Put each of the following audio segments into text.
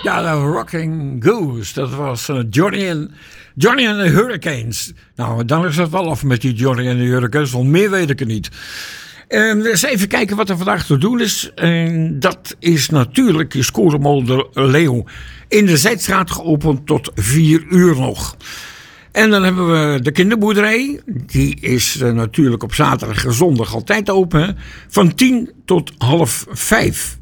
Ja, de Rocking Goose, dat was Johnny and the Hurricanes. Nou, dan is het wel af met die Johnny and the Hurricanes, want meer weet ik er niet. Dus even kijken wat er vandaag te doen is. Dat is natuurlijk je scoremolen de Leeuw in de Zijstraat geopend tot 4 uur nog. En dan hebben we de kinderboerderij. Die is natuurlijk op zaterdag en zondag altijd open. Van 10 tot 4:30.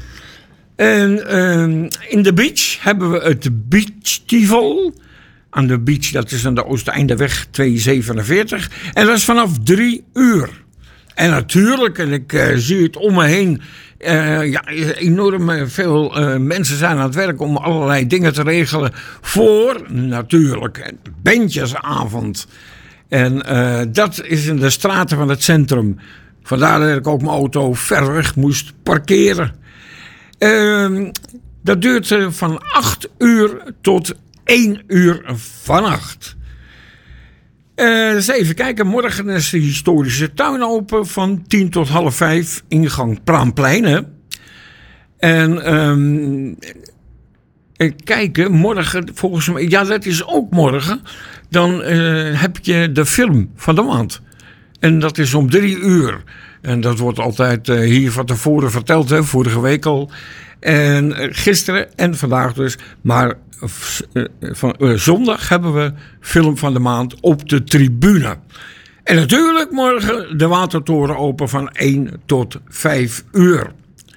En in de beach hebben we het Beachtival. Aan de beach, dat is aan de Oosteindeweg 247. En dat is vanaf 3 uur. En natuurlijk, en ik zie het om me heen, enorm veel mensen zijn aan het werk om allerlei dingen te regelen voor, natuurlijk, bandjesavond. En dat is in de straten van het centrum. Vandaar dat ik ook mijn auto ver weg moest parkeren. Dat duurt van 8 uur tot 1 uur vannacht. Dus even kijken, morgen is de historische tuin open van 10 tot 4:30, ingang Praanplein. Hè? En kijken, morgen, volgens mij, ja dat is ook morgen, dan heb je de film van de maand. En dat is om 3 uur. En dat wordt altijd hier van tevoren verteld, hè, vorige week al. En gisteren en vandaag dus, maar zondag hebben we film van de maand op de tribune. En natuurlijk morgen de Watertoren open van 1 tot 5 uur.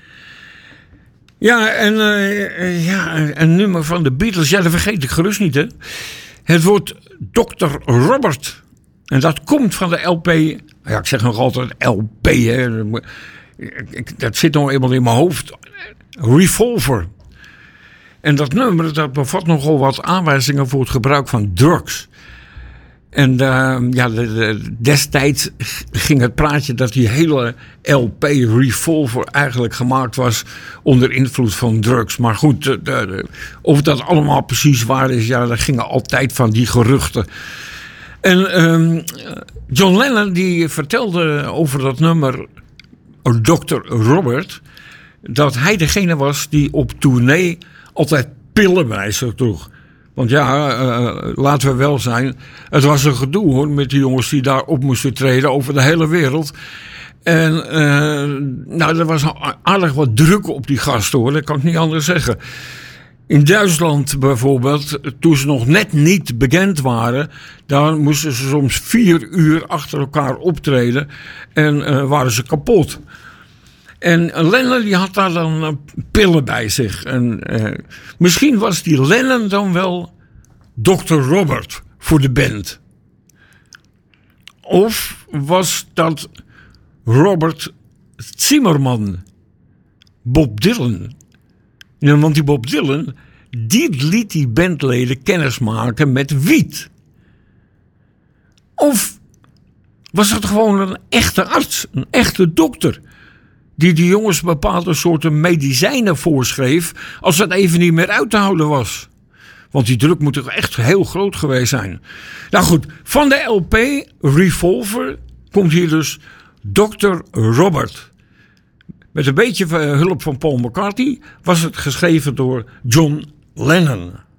Ja, en een nummer van de Beatles, ja, dat vergeet ik gerust niet, hè. Het wordt Dr. Robert. En dat komt van de LP. Ja, ik zeg nog altijd LP, hè. Dat zit nog eenmaal in mijn hoofd. Revolver. En dat nummer, dat bevat nogal wat aanwijzingen voor het gebruik van drugs. En destijds ging het praatje dat die hele LP Revolver eigenlijk gemaakt was onder invloed van drugs. Maar goed, of dat allemaal precies waar is, ja, daar gingen altijd van die geruchten. En John Lennon die vertelde over dat nummer Dr. Robert, dat hij degene was die op tournee altijd pillen bij zich droeg. Want ja, laten we wel zijn, het was een gedoe hoor, met die jongens die daar op moesten treden over de hele wereld. En er was aardig wat druk op die gasten hoor, dat kan ik niet anders zeggen. In Duitsland bijvoorbeeld, toen ze nog net niet bekend waren, daar moesten ze soms 4 uur achter elkaar optreden en waren ze kapot. En Lennon die had daar dan pillen bij zich. En misschien was die Lennon dan wel Dr. Robert voor de band. Of was dat Robert Zimmerman, Bob Dylan? Ja, want die Bob Dylan, die liet die bandleden kennismaken met wiet. Of was het gewoon een echte arts, een echte dokter, die die jongens bepaalde soorten medicijnen voorschreef als het even niet meer uit te houden was. Want die druk moet toch echt heel groot geweest zijn. Nou goed, van de LP Revolver komt hier dus Dr. Robert. Met een beetje hulp van Paul McCartney was het geschreven door John Lennon.